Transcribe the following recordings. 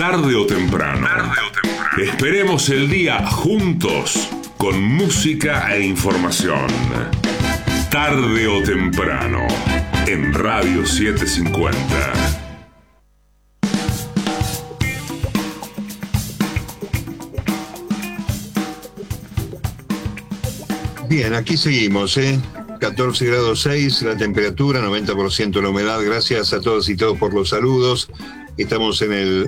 Tarde o temprano. Esperemos el día juntos, con música e información. Tarde o temprano, en Radio 750. Bien, aquí seguimos, 14 grados 6, la temperatura, 90% la humedad. Gracias a todos y todos por los saludos. Estamos en el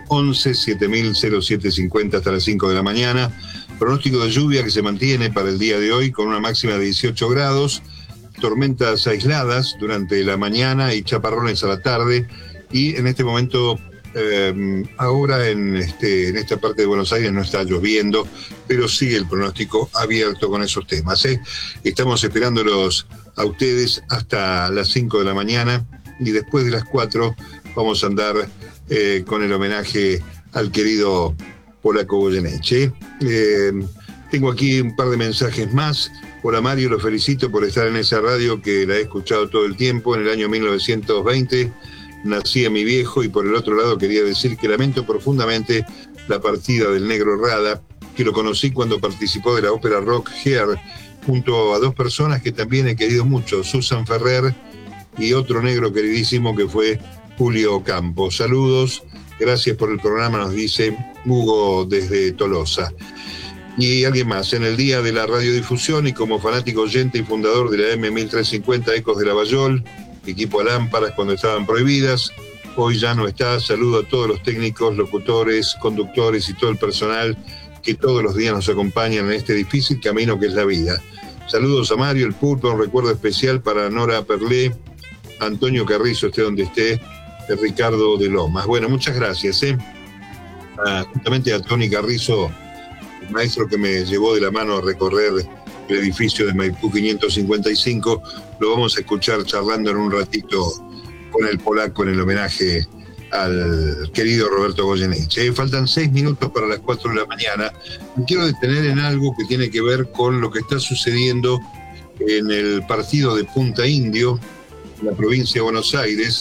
11-7000-0750 hasta las 5 de la mañana. Pronóstico de lluvia que se mantiene para el día de hoy con una máxima de 18 grados. Tormentas aisladas durante la mañana y chaparrones a la tarde. Y en este momento, ahora en esta parte de Buenos Aires no está lloviendo, pero sigue el pronóstico abierto con esos temas. Estamos esperándolos a ustedes hasta las 5 de la mañana y después de las 4 vamos a andar con el homenaje al querido Polaco Goyeneche. Tengo aquí un par de mensajes más. Hola Mario, lo felicito por estar en esa radio que la he escuchado todo el tiempo. En el año 1920 nacía mi viejo, y por el otro lado quería decir que lamento profundamente la partida del Negro Rada, que lo conocí cuando participó de la ópera rock Here, junto a dos personas que también he querido mucho, Susan Ferrer y otro negro queridísimo que fue Julio Campos. Saludos, gracias por el programa, nos dice Hugo desde Tolosa. Y alguien más, en el día de la radiodifusión y como fanático oyente y fundador de la M1350 Ecos de Lavallol, equipo a lámparas cuando estaban prohibidas, hoy ya no está. Saludo a todos los técnicos, locutores, conductores y todo el personal que todos los días nos acompañan en este difícil camino que es la vida. Saludos a Mario, el Pulpo, un recuerdo especial para Nora Perlé, Antonio Carrizo, esté donde esté, Ricardo de Lomas. Bueno, muchas gracias. Justamente a Tony Carrizo, el maestro que me llevó de la mano a recorrer el edificio de Maipú 555, lo vamos a escuchar charlando en un ratito con el Polaco en el homenaje al querido Roberto Goyeneche. Faltan 6 minutos para las 4 de la mañana. Me quiero detener en algo que tiene que ver con lo que está sucediendo en el partido de Punta Indio, en la provincia de Buenos Aires.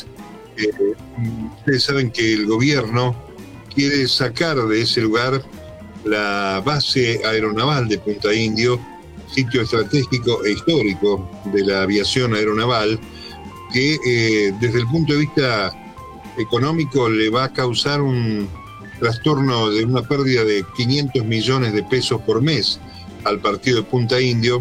Ustedes saben que el gobierno quiere sacar de ese lugar la base aeronaval de Punta Indio, sitio estratégico e histórico de la aviación aeronaval, que desde el punto de vista económico le va a causar un trastorno de una pérdida de 500 millones de pesos por mes al partido de Punta Indio.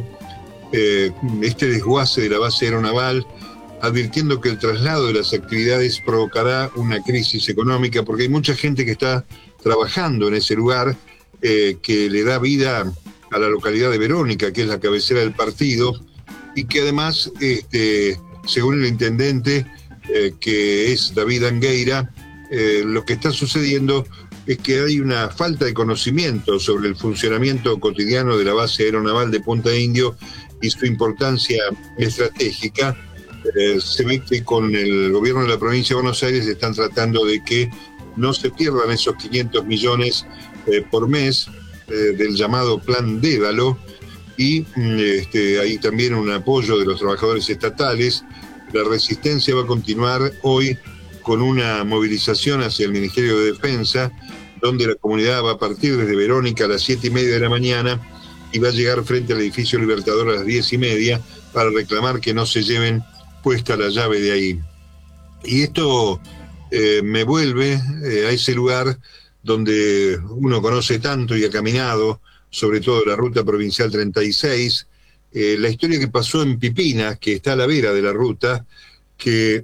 Este desguace de la base aeronaval, advirtiendo que el traslado de las actividades provocará una crisis económica, porque hay mucha gente que está trabajando en ese lugar, que le da vida a la localidad de Verónica, que es la cabecera del partido, y que además, según el intendente, que es David Angueira, lo que está sucediendo es que hay una falta de conocimiento sobre el funcionamiento cotidiano de la base aeronaval de Punta Indio y su importancia estratégica. Se ve que con el gobierno de la provincia de Buenos Aires están tratando de que no se pierdan esos 500 millones por mes del llamado Plan Dédalo, y hay también un apoyo de los trabajadores estatales. La resistencia va a continuar hoy con una movilización hacia el Ministerio de Defensa, donde la comunidad va a partir desde Verónica a las 7:30 de la mañana y va a llegar frente al edificio Libertador a las 10:30 para reclamar que no se lleven puesta la llave de ahí. Y esto me vuelve a ese lugar donde uno conoce tanto y ha caminado, sobre todo la ruta provincial 36, la historia que pasó en Pipinas, que está a la vera de la ruta, que